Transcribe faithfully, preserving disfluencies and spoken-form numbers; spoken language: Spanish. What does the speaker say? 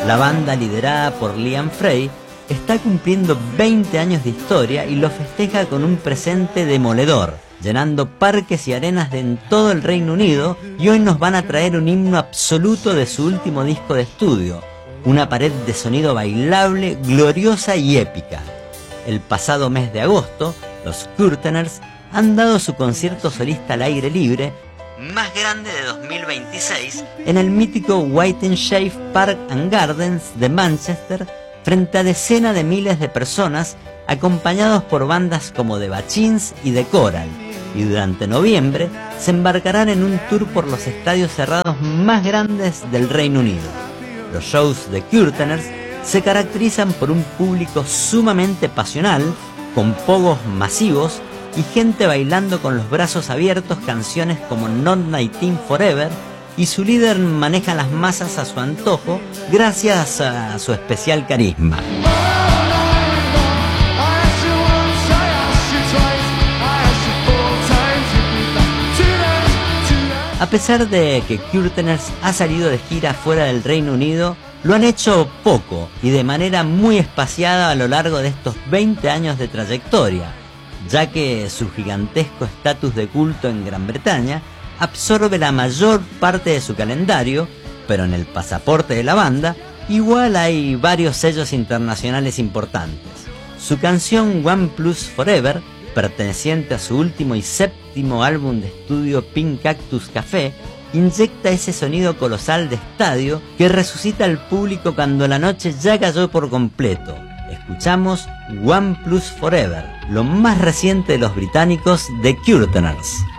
La banda, liderada por Liam Fray, está cumpliendo veinte años de historia y lo festeja con un presente demoledor, llenando parques y arenas de en todo el Reino Unido, y hoy nos van a traer un himno absoluto de su último disco de estudio, una pared de sonido bailable, gloriosa y épica. El pasado mes de agosto, los Courteeners han dado su concierto solista al aire libre, más grande de dos mil veintiséis, en el mítico Wythenshawe Park and Gardens de Manchester, frente a decenas de miles de personas, acompañados por bandas como The Bachins y The Coral, y durante noviembre se embarcarán en un tour por los estadios cerrados más grandes del Reino Unido. Los shows de Courteeners se caracterizan por un público sumamente pasional, con pogos masivos y gente bailando con los brazos abiertos canciones como Not Nineteen Forever, y su líder maneja las masas a su antojo gracias a su especial carisma. A pesar de que Courteeners ha salido de gira fuera del Reino Unido, lo han hecho poco y de manera muy espaciada a lo largo de estos veinte años de trayectoria, ya que su gigantesco estatus de culto en Gran Bretaña absorbe la mayor parte de su calendario, pero en el pasaporte de la banda igual hay varios sellos internacionales importantes. Su canción One Plus Forever, perteneciente a su último y séptimo álbum de estudio Pink Cactus Café, inyecta ese sonido colosal de estadio que resucita al público cuando la noche ya cayó por completo. Escuchamos One Plus Forever, lo más reciente de los británicos The Courteeners.